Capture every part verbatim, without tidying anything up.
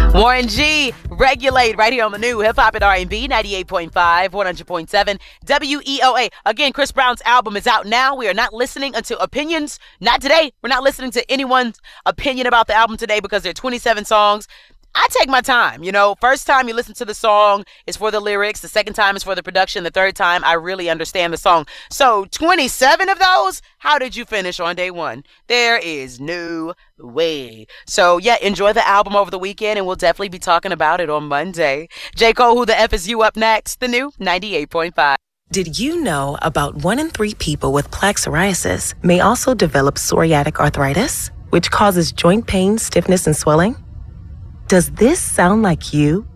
Warren G, Regulate, right here on the new Hip Hop and R and B, ninety-eight point five, one hundred point seven, W E O A. Again, Chris Brown's album is out now. We are not listening until opinions. Not today. We're not listening to anyone's opinion about the album today because there are twenty-seven songs. I take my time, you know. First time you listen to the song is for the lyrics. The second time is for the production. The third time, I really understand the song. So twenty-seven of those, how did you finish on day one? There is no way. So yeah, enjoy the album over the weekend, and we'll definitely be talking about it on Monday. J. Cole, Who the F Is You, up next. The new ninety-eight point five. Did you know about one in three people with plaque psoriasis may also develop psoriatic arthritis, which causes joint pain, stiffness, and swelling? Does this sound like you?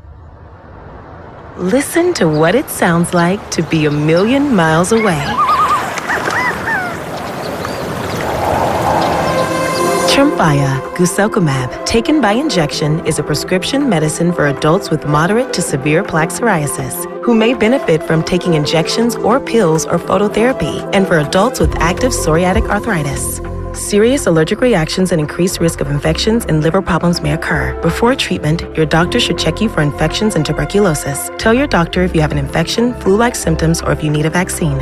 Listen to what it sounds like to be a million miles away. Tremfya guselkumab, taken by injection, is a prescription medicine for adults with moderate to severe plaque psoriasis who may benefit from taking injections or pills or phototherapy, and for adults with active psoriatic arthritis. Serious allergic reactions and increased risk of infections and liver problems may occur. Before treatment, your doctor should check you for infections and tuberculosis. Tell your doctor if you have an infection, flu-like symptoms, or if you need a vaccine.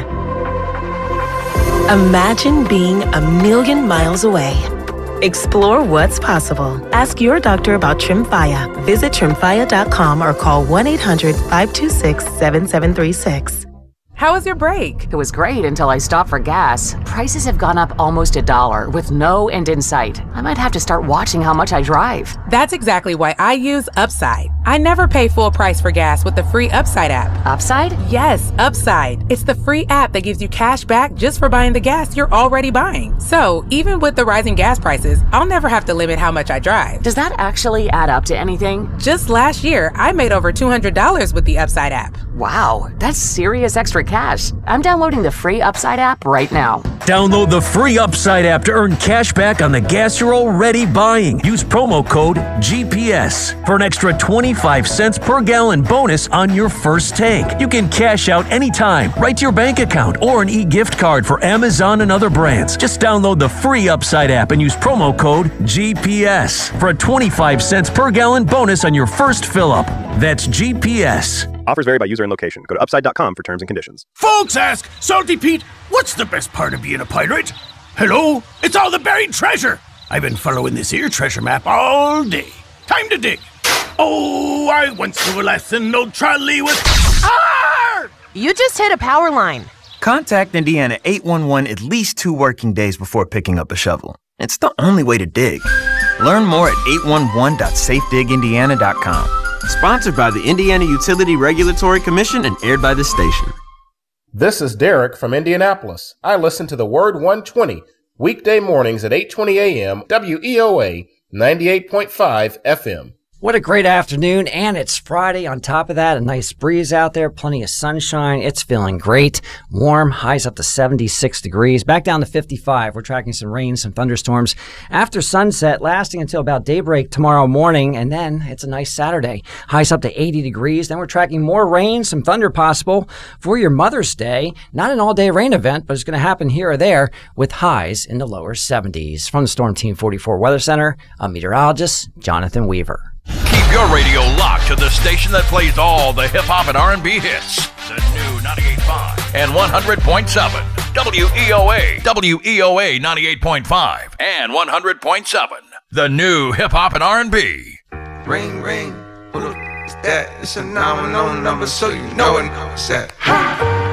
Imagine being a million miles away. Explore what's possible. Ask your doctor about Tremfya. Visit tremfya dot com or call one eight hundred, five two six, seven seven three six. How was your break? It was great until I stopped for gas. Prices have gone up almost a dollar with no end in sight. I might have to start watching how much I drive. That's exactly why I use Upside. I never pay full price for gas with the free Upside app. Upside? Yes, Upside. It's the free app that gives you cash back just for buying the gas you're already buying. So even with the rising gas prices, I'll never have to limit how much I drive. Does that actually add up to anything? Just last year, I made over two hundred dollars with the Upside app. Wow, that's serious extra cash. I'm downloading the free Upside app right now. Download the free Upside app to earn cash back on the gas you're already buying. Use promo code G P S for an extra twenty-five cents per gallon bonus on your first tank. You can cash out anytime, right to your bank account, or an e-gift card for Amazon and other brands. Just download the free Upside app and use promo code G P S for a twenty-five cents per gallon bonus on your first fill-up. That's G P S. Offers vary by user and location. Go to upside dot com for terms and conditions. Folks ask, Salty Pete, what's the best part of being a pirate? Hello? It's all the buried treasure. I've been following this here treasure map all day. Time to dig. Oh, I once knew a lesson, old Charlie was... Arr! You just hit a power line. Contact Indiana eight one one at least two working days before picking up a shovel. It's the only way to dig. Learn more at eight one one dot safe dig indiana dot com. Sponsored by the Indiana Utility Regulatory Commission and aired by this station. This is Derek from Indianapolis. I listen to the Word one twenty weekday mornings at eight twenty a.m. W E O A ninety-eight point five F M. What a great afternoon, and it's Friday. On top of that, a nice breeze out there, plenty of sunshine. It's feeling great. Warm, highs up to seventy-six degrees, back down to fifty-five. We're tracking some rain, some thunderstorms after sunset, lasting until about daybreak tomorrow morning, and then it's a nice Saturday. Highs up to eighty degrees. Then we're tracking more rain, some thunder possible for your Mother's Day. Not an all-day rain event, but it's going to happen here or there with highs in the lower seventies. From the Storm Team forty-four Weather Center, I'm meteorologist Jonathan Weaver. Keep your radio locked to the station that plays all the hip-hop and R and B hits. The new ninety-eight point five and one hundred point seven. W E O A. W E O A ninety-eight point five and one hundred point seven. The new hip-hop and R and B. Ring, ring. Who the f- is that? It's a nine one one number, so you know it. It's that.